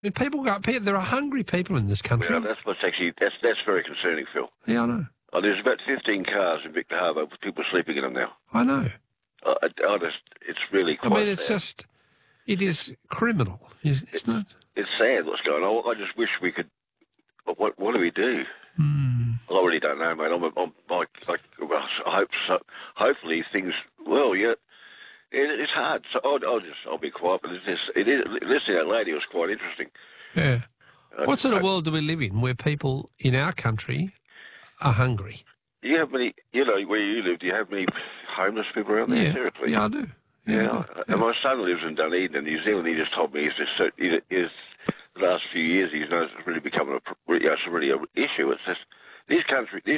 And there are hungry people in this country. Yeah, that's very concerning, Phil. Yeah, I know. Oh, there's about 15 cars in Victor Harbour with people sleeping in them now. I know. It's really quite sad. It is criminal, isn't it? It's sad what's going on. I just wish we could. What do we do? I really don't know, mate. I hope so. Hopefully things. Well, yeah. It's hard. So I'll be quiet. But listening to that lady was quite interesting. Yeah. What sort of world do we live in where people in our country are hungry? Do you have many? Where you live, do you have many homeless people around there? Yeah. Seriously? Yeah, I do. Yeah. And my son lives in Dunedin, in New Zealand. He just told me the last few years he's noticed it's really becoming a issue. It's just these